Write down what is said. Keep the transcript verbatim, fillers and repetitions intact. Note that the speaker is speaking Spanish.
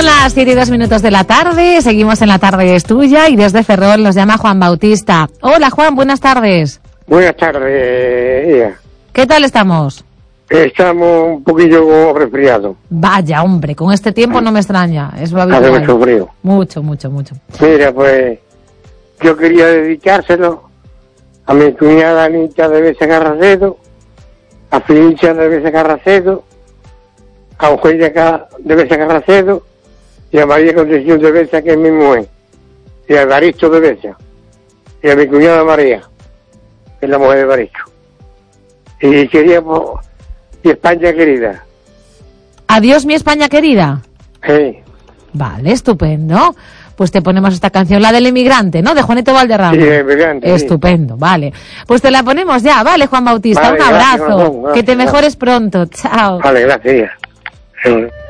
Son las siete y dos minutos de la tarde, seguimos en La Tarde es Tuya y desde Ferrol nos llama Juan Bautista. Hola Juan, buenas tardes. Buenas tardes, Ia. ¿Qué tal estamos? Estamos un poquillo resfriados. Vaya, hombre, con este tiempo no me extraña, es lo Hace habitual. mucho frío. Mucho, mucho, mucho. Mira, pues, yo quería dedicárselo a mi cuñada Anita de Besa Carracedo, a Felicia de Besa Carracedo, a Eugenia de Besa Carracedo y a María Concepción de Besa, que es mi mujer, y a Baristo de Besa, y a mi cuñada María, que es la mujer de Baristo. Y quería, pues, y España querida. Adiós, mi España querida. Sí. Vale, estupendo. Pues te ponemos esta canción, la del inmigrante, ¿no? De Juanito Valderrama. Sí, el inmigrante, estupendo, sí. Vale. Pues te la ponemos ya, vale, Juan Bautista. Vale, un abrazo. gracias, gracias, que te gracias. mejores pronto. Chao. Vale, gracias. Sí.